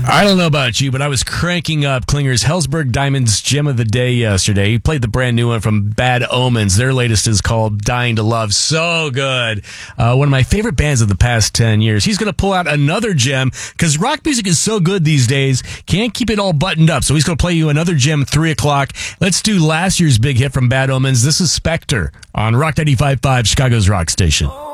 I don't know about you, but I was cranking up Klinger's Hellsberg Diamonds Gem of the Day yesterday. He played the brand new one from Bad Omens. Their latest is called Dying to Love. So good. One of my favorite bands of the past 10 years. He's going to pull out another gem because rock music is so good these days. Can't keep it all buttoned up. So he's going to play you another gem 3 o'clock. Let's do last year's big hit from Bad Omens. This is Spectre on Rock 95.5, Chicago's rock station.